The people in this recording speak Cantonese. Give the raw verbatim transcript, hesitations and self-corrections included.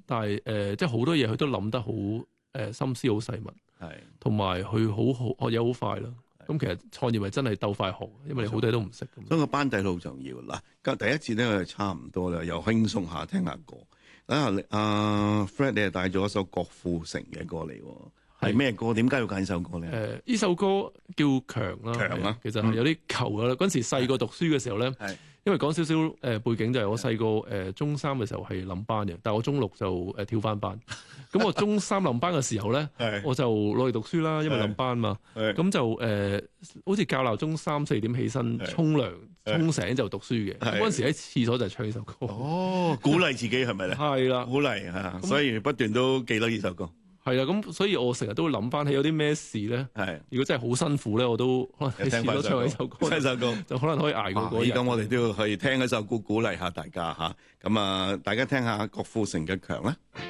但係誒、呃，即係好多嘢佢都諗得好誒、呃，心思好細密， 係同埋佢好好學嘢好快咯。咁其實創業咪真係鬥快學，因為你好多嘢都唔識。 所以個班底都好重要。嗱，咁第一節咧我哋差唔多啦，又輕鬆下聽下歌。等下阿 Fred 你係帶咗一首郭富城嘅歌嚟，係咩歌？點解要揀呢首歌咧？ 誒、呃，呢首歌叫強啦， 強啊， 其實係有啲舊噶啦。嗰、嗯、時細個讀書嘅時候咧，因為講少少誒背景就係我細個誒中三嘅時候係冧班嘅，但係我中六就誒跳翻班。咁我中三冧班嘅時候咧，我就落嚟讀書啦，因為冧班嘛。咁就誒、呃，好似較鬧鐘三四點起身沖涼，沖醒就讀書嘅。嗰陣時喺廁所就唱呢首歌。 哦，鼓勵自己係咪咧？係啦，鼓勵嚇，所以不斷都記得呢首歌。 係啊，咁所以我成日都會諗翻起有啲咩事咧。係，如果真係好辛苦咧，我都可能喺廁所唱呢首歌，呢首歌就可能可以捱過嗰日。 咁我哋都要去聽一首歌鼓勵下大家嚇。咁啊，大家聽下郭富城嘅強啦。